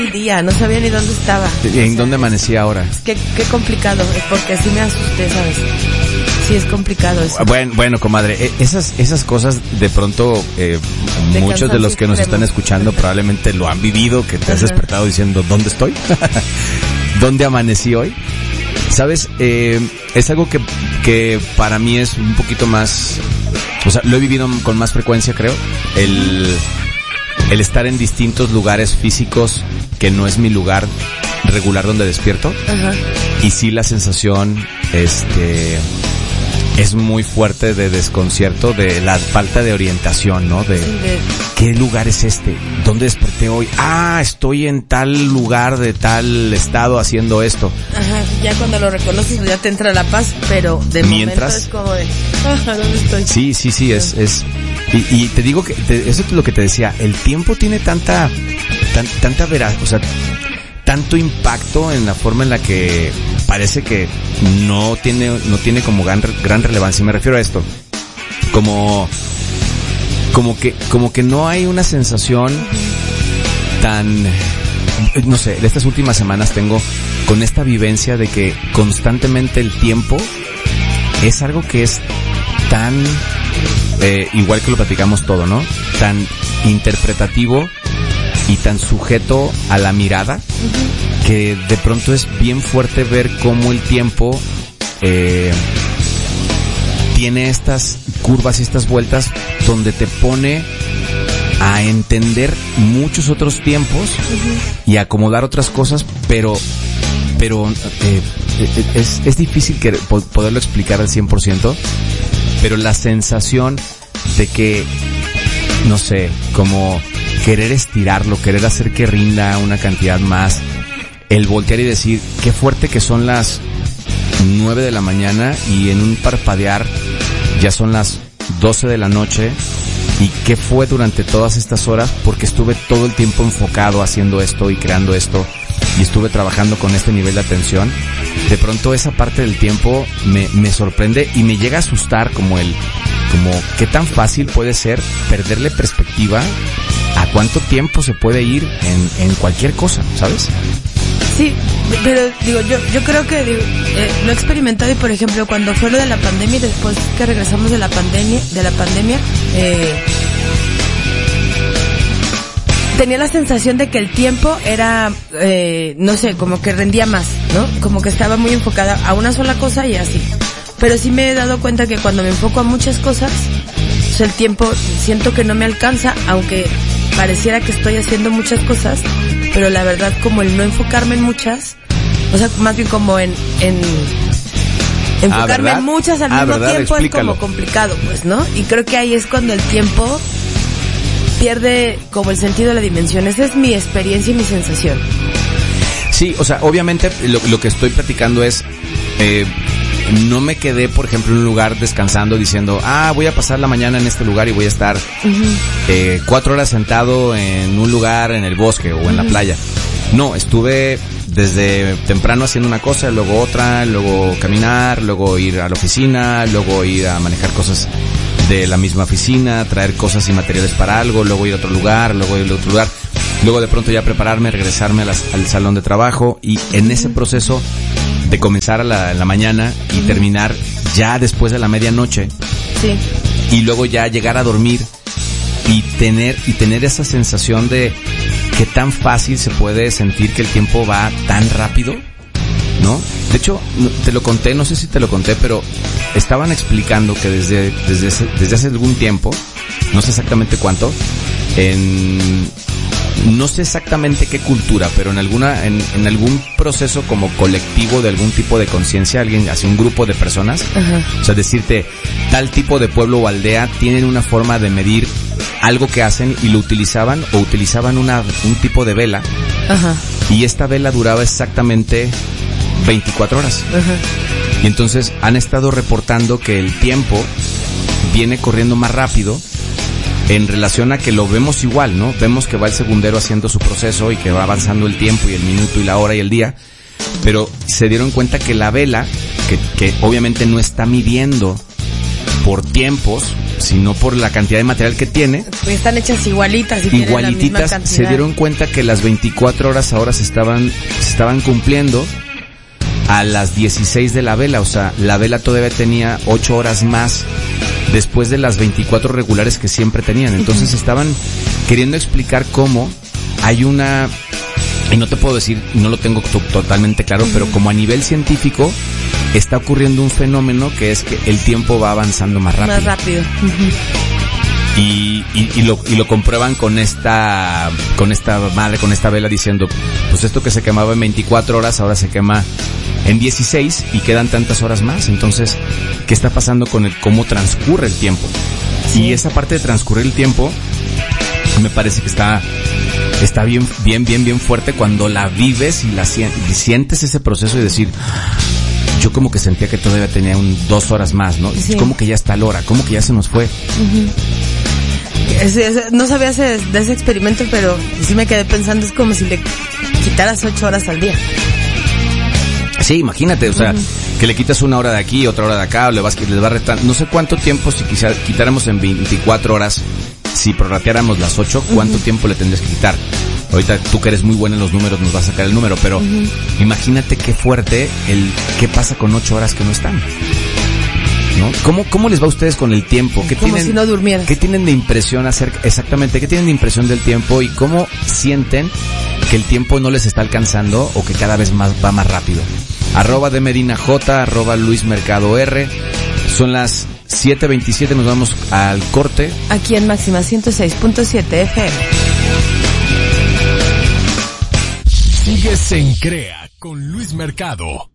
el día, no sabía ni dónde estaba. ¿En dónde amanecía ahora? Qué complicado, porque así me asusté, ¿sabes? Sí, es complicado eso. Bueno, comadre, esas cosas de pronto, muchos de los que nos están escuchando probablemente lo han vivido, que te has despertado diciendo, ¿dónde estoy? ¿Dónde amanecí hoy? ¿Sabes? Es algo que para mí es un poquito más, o sea, lo he vivido con más frecuencia, creo, el estar en distintos lugares físicos que no es mi lugar regular donde despierto. Ajá. Y sí, la sensación, es muy fuerte de desconcierto, de la falta de orientación, ¿no? De ¿qué lugar es este? ¿Dónde desperté hoy? Ah, estoy en tal lugar de tal estado haciendo esto. Ajá, ya cuando lo reconoces ya te entra la paz, pero de momento es como de, ¿dónde estoy? Sí, es y te digo que eso es lo que te decía, el tiempo tiene tanta o sea, tanto impacto en la forma en la que parece que no tiene como gran relevancia. Y me refiero a esto, como que no hay una sensación tan, no sé, de estas últimas semanas tengo con esta vivencia de que constantemente el tiempo es algo que es tan, igual que lo platicamos todo, ¿no? Tan interpretativo y tan sujeto a la mirada, que de pronto es bien fuerte ver cómo el tiempo tiene estas curvas y estas vueltas donde te pone a entender muchos otros tiempos y a acomodar otras cosas, pero es difícil poderlo explicar al 100%, pero la sensación de que, no sé, como querer estirarlo, querer hacer que rinda una cantidad más, el voltear y decir, qué fuerte que son las 9 de la mañana y en un parpadear ya son las 12 de la noche, y qué fue durante todas estas horas, porque estuve todo el tiempo enfocado haciendo esto y creando esto, y estuve trabajando con este nivel de atención. De pronto esa parte del tiempo me sorprende y me llega a asustar, como qué tan fácil puede ser perderle perspectiva a cuánto tiempo se puede ir en cualquier cosa, ¿sabes? Sí, pero digo, yo creo que lo he experimentado, y por ejemplo cuando fue lo de la pandemia y después que regresamos de la pandemia, tenía la sensación de que el tiempo era, no sé, como que rendía más, ¿no? Como que estaba muy enfocada a una sola cosa y así. Pero sí me he dado cuenta que cuando me enfoco a muchas cosas, o sea, el tiempo siento que no me alcanza, aunque pareciera que estoy haciendo muchas cosas, pero la verdad, como el no enfocarme en muchas, o sea, más bien como en enfocarme en muchas al mismo tiempo, explícalo. Es como complicado, pues, ¿no? Y creo que ahí es cuando el tiempo pierde como el sentido de la dimensión. Esa es mi experiencia y mi sensación. Sí, o sea, obviamente lo que estoy platicando es, no me quedé, por ejemplo, en un lugar descansando diciendo, voy a pasar la mañana en este lugar y voy a estar 4 horas sentado en un lugar en el bosque o en la playa. No, estuve desde temprano haciendo una cosa, luego otra, luego caminar, luego ir a la oficina, luego ir a manejar cosas de la misma oficina, traer cosas y materiales para algo, luego ir a otro lugar, luego ir a otro lugar, luego de pronto ya prepararme, regresarme al salón de trabajo, y en ese proceso de comenzar a la mañana y terminar ya después de la medianoche. Sí. Y luego ya llegar a dormir y tener esa sensación de que tan fácil se puede sentir que el tiempo va tan rápido, ¿no? De hecho, te lo conté, no sé si te lo conté, pero estaban explicando que desde hace algún tiempo, no sé exactamente cuánto, no sé exactamente qué cultura, pero en algún proceso como colectivo de algún tipo de conciencia, alguien hace un grupo de personas, o sea, decirte, tal tipo de pueblo o aldea tienen una forma de medir algo que hacen y lo utilizaban un tipo de vela, y esta vela duraba exactamente 24 horas. Y entonces han estado reportando que el tiempo viene corriendo más rápido en relación a que lo vemos igual, ¿no? Vemos que va el segundero haciendo su proceso y que va avanzando el tiempo y el minuto y la hora y el día, pero se dieron cuenta que la vela, que obviamente no está midiendo por tiempos, sino por la cantidad de material que tiene. Están hechas igualitas. Y igualititas, se dieron cuenta que las 24 horas ahora se estaban cumpliendo a las 16 de la vela. O sea, la vela todavía tenía 8 horas más después de las 24 regulares que siempre tenían. Entonces estaban queriendo explicar cómo hay una... Y no te puedo decir, no lo tengo totalmente claro, pero como a nivel científico está ocurriendo un fenómeno que es que el tiempo va avanzando más rápido. Más rápido. Y lo comprueban con esta vela diciendo, pues esto que se quemaba en 24 horas ahora se quema en 16 y quedan tantas horas más. Entonces, ¿qué está pasando con cómo transcurre el tiempo? Sí. Y esa parte de transcurrir el tiempo me parece que está bien fuerte cuando la vives y sientes ese proceso y decir, yo como que sentía que todavía tenía 2 horas más, ¿no? Sí. Como que ya está la hora, como que ya se nos fue. No sabía de ese experimento, pero sí me quedé pensando, es como si le quitaras 8 horas al día. Sí, imagínate, o sea, que le quitas 1 hora de aquí, otra hora de acá, o les va a restar, no sé cuánto tiempo, si quitáramos en 24 horas, si prorrateáramos las 8, ¿cuánto tiempo le tendrías que quitar? Ahorita tú que eres muy buena en los números nos vas a sacar el número, pero imagínate qué fuerte qué pasa con 8 horas que no están, ¿no? ¿Cómo les va a ustedes con el tiempo? Como si no durmieran. ¿Qué tienen de impresión exactamente? ¿Qué tienen de impresión del tiempo y cómo sienten que el tiempo no les está alcanzando o que cada vez va más rápido? @DMedinaJ, @LuisMercadoR. Son las 7:27, nos vamos al corte. Aquí en Máxima 106.7 FM. Sigues en CREA con Luis Mercado.